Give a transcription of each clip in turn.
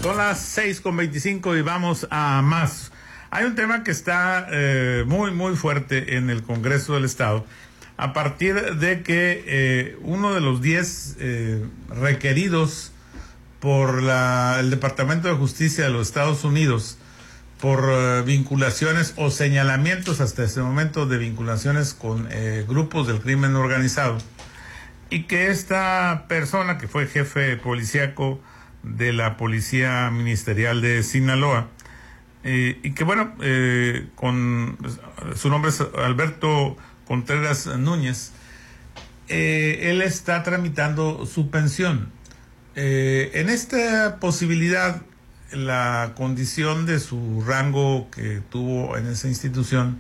Son las 6:25 y vamos a más. Hay un tema que está muy fuerte en el Congreso del Estado, a partir de que uno de los 10 requeridos por el Departamento de Justicia de los Estados Unidos por vinculaciones o señalamientos hasta ese momento de vinculaciones con grupos del crimen organizado, y que esta persona, que fue jefe policíaco de la Policía Ministerial de Sinaloa, y que bueno, su nombre es Alberto Contreras Núñez, él está tramitando su pensión. En esta posibilidad, la condición de su rango que tuvo en esa institución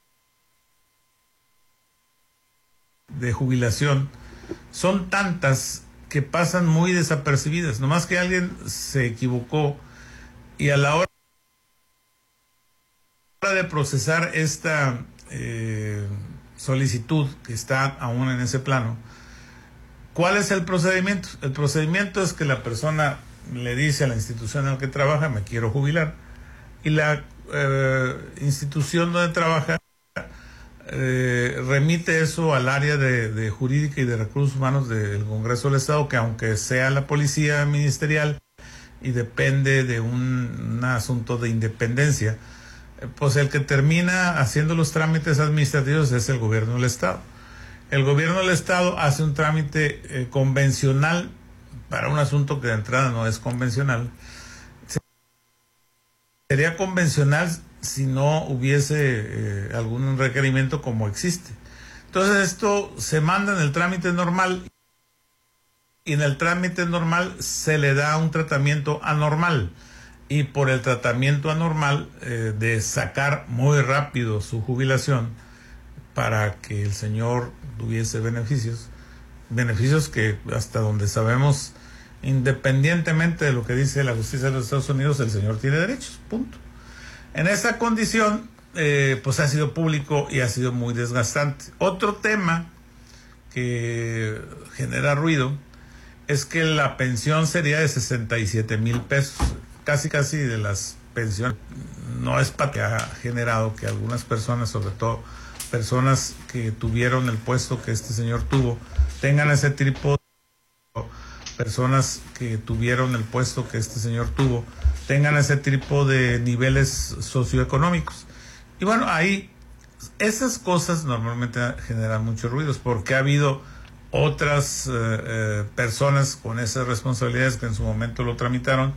de jubilación son tantas que pasan muy desapercibidas, nomás que alguien se equivocó y a la hora de procesar esta solicitud que está aún en ese plano, ¿cuál es el procedimiento? El procedimiento es que la persona le dice a la institución en la que trabaja: me quiero jubilar, y la institución donde trabaja remite eso al área de jurídica y de recursos humanos del Congreso del Estado, que aunque sea la policía ministerial y depende de un asunto de independencia, pues el que termina haciendo los trámites administrativos es el gobierno del Estado. El gobierno del Estado hace un trámite convencional para un asunto que de entrada no es convencional. Sería convencional si no hubiese algún requerimiento como existe. Entonces esto se manda en el trámite normal, y en el trámite normal se le da un tratamiento anormal, y por el tratamiento anormal de sacar muy rápido su jubilación para que el señor tuviese beneficios que hasta donde sabemos, independientemente de lo que dice la justicia de los Estados Unidos, el señor tiene derechos, punto. En esa condición, pues ha sido público y ha sido muy desgastante. Otro tema que genera ruido es que la pensión sería de 67,000 pesos, casi de las pensiones. No es para que ha generado que algunas personas, sobre todo personas que tuvieron el puesto que este señor tuvo, tengan ese tipo de personas que tuvieron el puesto que este señor tuvo tengan ese tipo de niveles socioeconómicos. Y bueno, ahí esas cosas normalmente generan muchos ruidos, porque ha habido otras personas con esas responsabilidades que en su momento lo tramitaron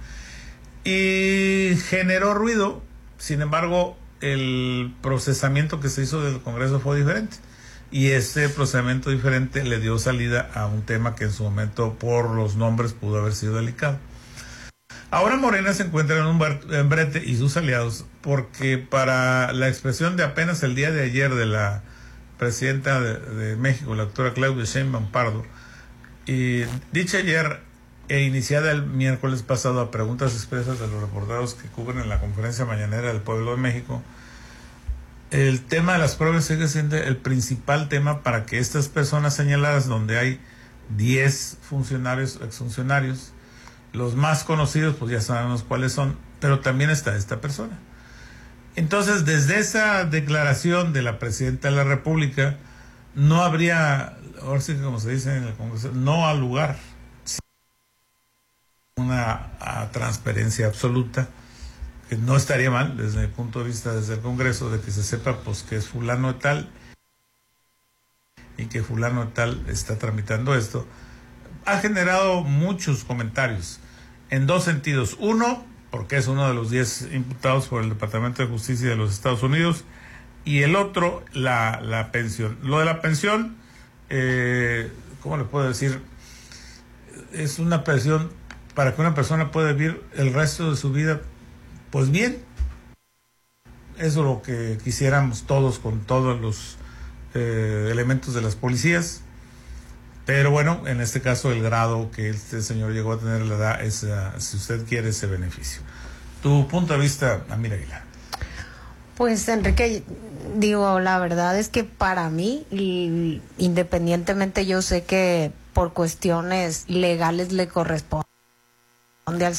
y generó ruido. Sin embargo, el procesamiento que se hizo del Congreso fue diferente, y ese procedimiento diferente le dio salida a un tema que en su momento, por los nombres, pudo haber sido delicado. Ahora Morena se encuentra en un brete, y sus aliados, porque para la expresión de apenas el día de ayer de la presidenta de México, la doctora Claudia Sheinbaum Pardo, y dicha ayer e iniciada el miércoles pasado a preguntas expresas de los reporteros que cubren en la conferencia mañanera del Pueblo de México, el tema de las pruebas sigue siendo el principal tema para que estas personas señaladas, donde hay 10 funcionarios, exfuncionarios, los más conocidos pues ya sabemos cuáles son, pero también está esta persona. Entonces, desde esa declaración de la presidenta de la República, no habría, ahora sí que como se dice en el Congreso, no al lugar, una transparencia absoluta, que no estaría mal desde mi punto de vista, desde el Congreso, de que se sepa pues que es fulano de tal y que fulano de tal está tramitando esto. Ha generado muchos comentarios en dos sentidos. Uno, porque es uno de los 10 imputados por el Departamento de Justicia de los Estados Unidos, y el otro, la pensión. Lo de la pensión, ¿cómo le puedo decir? Es una pensión para que una persona pueda vivir el resto de su vida, pues bien. Eso es lo que quisiéramos todos, con todos los elementos de las policías. Pero bueno, en este caso el grado que este señor llegó a tener le da si usted quiere, ese beneficio. Tu punto de vista, Amira Aguilar. Pues Enrique, digo, la verdad es que para mí, independientemente, yo sé que por cuestiones legales le corresponde al